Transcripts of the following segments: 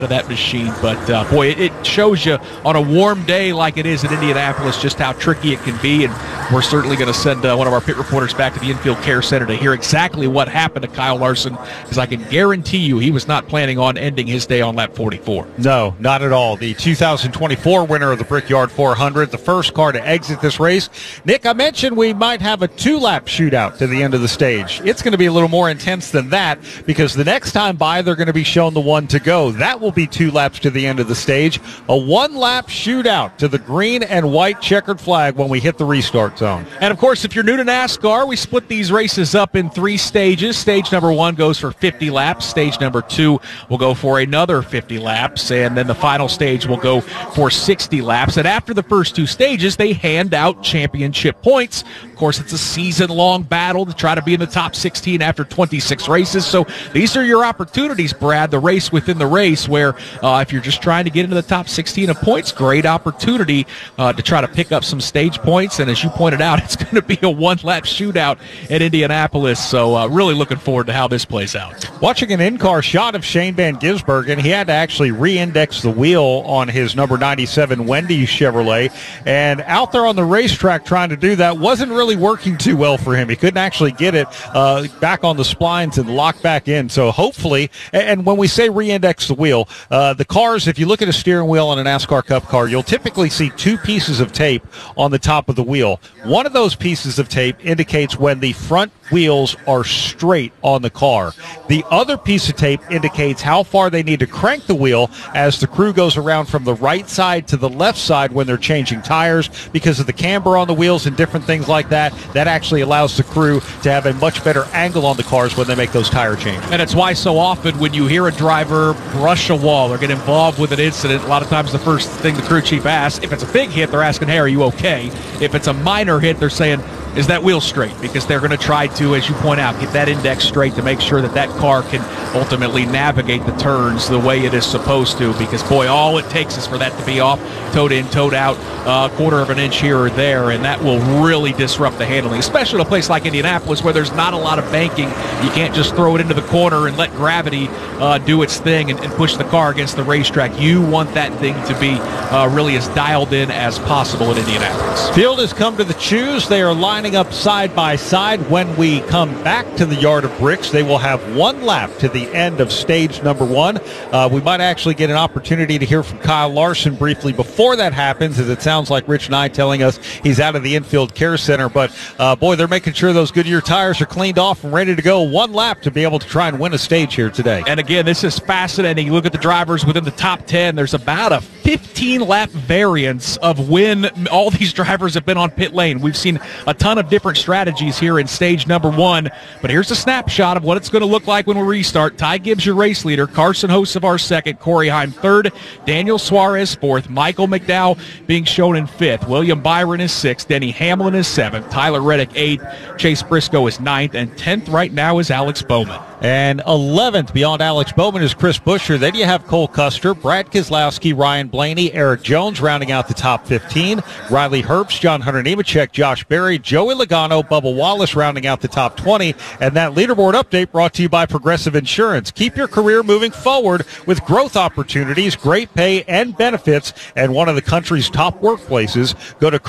of that machine. But boy, it shows you on a warm day like it is in Indianapolis just how tricky it can be. And we're certainly going to send one of our pit reporters back to the infield care center to hear exactly what happened to Kyle Larson, because I can guarantee you he was not planning on ending his day on lap 44. No, not at all. The 2024 winner of the Brickyard 400, the first car to exit this race. Nick, I mentioned we might have a 2-lap shootout to the end of the stage. It's going to be a little more intense than that, because the next time by they're going to be shown the one to go. That will be 2 laps to the end of the stage. A 1-lap shootout to the green and white checkered flag when we hit the restart zone. And of course, if you're new to NASCAR, we split these races up in 3 stages. Stage number 1 goes for 50 laps. Stage number 2 will go for another 50 laps. And then the final stage will go for 60 laps. And after the first 2 stages, they hand out championship points. Of course, it's a season-long battle to try to be in the top 16 after 26 races. So these are your opportunities, Brad, the race within the race, where if you're just trying to get into the top 16 of points, great opportunity to try to pick up some stage points. And as you pointed out, it's going to be a 1-lap shootout at Indianapolis. So really looking forward to how this plays out. Watching an in-car shot of Shane Van Gisbergen, he had to actually re-index the wheel on his number 97 Wendy's Chevrolet. And out there on the racetrack trying to do that wasn't really working too well for him. He couldn't actually get it back on the splines and lock back in. So hopefully, and when we say re-index the wheel, the cars, if you look at a steering wheel on a NASCAR Cup car, you'll typically see 2 pieces of tape on the top of the wheel. One of those pieces of tape indicates when the front wheels are straight on the car. The other piece of tape indicates how far they need to crank the wheel as the crew goes around from the right side to the left side when they're changing tires, because of the camber on the wheels and different things like that. That actually allows the crew to have a much better angle on the cars when they make those tire changes. And it's why so often when you hear a driver brush a wall or get involved with an incident, a lot of times the first thing the crew chief asks, if it's a big hit, they're asking, hey, are you okay? If it's a minor hit, they're saying, is that wheel straight? Because they're going to try to, as you point out, get that index straight to make sure that that car can ultimately navigate the turns the way it is supposed to. Because, boy, all it takes is for that to be off, towed in, towed out, a quarter of an inch here or there, and that will really disrupt the handling, especially in a place like Indianapolis where there's not a lot of banking. You can't just throw it into the corner and let gravity do its thing and push the car against the racetrack. You want that thing to be really as dialed in as possible in Indianapolis. Field has come to the choose. They are lining up side by side. When we come back to the Yard of Bricks, they will have 1 lap to the end of stage number 1. We might actually get an opportunity to hear from Kyle Larson briefly before that happens, as it sounds like Rich Nye telling us he's out of the infield care center. But, boy, they're making sure those Goodyear tires are cleaned off and ready to go. 1 lap to be able to try and win a stage here today. And, again, this is fascinating. You look at the drivers within the top 10. There's about a 15-lap variance of when all these drivers have been on pit lane. We've seen a ton of different strategies here in stage number 1, but here's a snapshot of what it's going to look like when we restart. Ty Gibbs, your race leader, Carson Hocevar second, Corey Heim third, Daniel Suarez fourth, Michael McDowell being shown in fifth, William Byron is sixth, Denny Hamlin is seventh, Tyler Reddick eighth, Chase Briscoe is ninth, and 10th right now is Alex Bowman. And 11th beyond Alex Bowman is Chris Buescher. Then you have Cole Custer, Brad Keselowski, Ryan Blaney, Eric Jones rounding out the top 15. Riley Herbst, John Hunter Nemechek, Josh Berry, Joey Logano, Bubba Wallace rounding out the top 20. And that leaderboard update brought to you by Progressive Insurance. Keep your career moving forward with growth opportunities, great pay, and benefits, and one of the country's top workplaces. Go to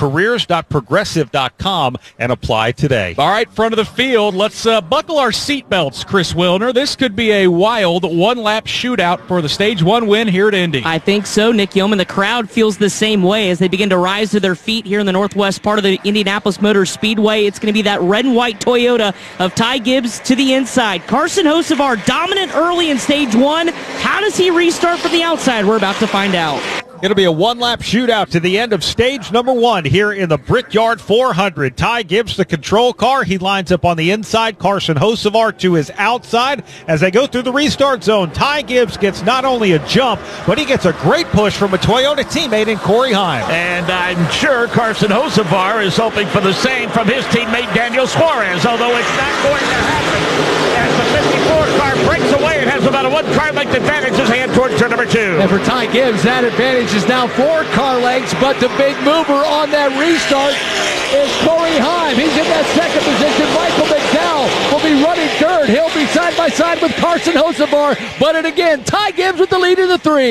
careers.progressive.com and apply today. All right, front of the field, let's buckle our seatbelts, Chris Wilner. This could be a wild 1-lap shootout for the Stage 1 win here at Indy. I think so, Nick Yeoman. The crowd feels the same way as they begin to rise to their feet here in the northwest part of the Indianapolis Motor Speedway. It's going to be that red and white Toyota of Ty Gibbs to the inside. Carson Hocevar dominant early in Stage 1. How does he restart from the outside? We're about to find out. It'll be a 1-lap shootout to the end of stage number 1 here in the Brickyard 400. Ty Gibbs, the control car. He lines up on the inside. Carson Hocevar to his outside. As they go through the restart zone, Ty Gibbs gets not only a jump, but he gets a great push from a Toyota teammate in Corey Heim. And I'm sure Carson Hocevar is hoping for the same from his teammate Daniel Suarez, although it's not going to happen. As the 54 car breaks away, it has about a 1-car length advantage as they head towards turn number 2. And for Ty Gibbs, that advantage is now 4 car lengths, but the big mover on that restart is Corey Heim. He's in that second position. Michael McDowell will be running third. He'll be side by side with Carson Hocevar. But again, Ty Gibbs with the lead in the 3.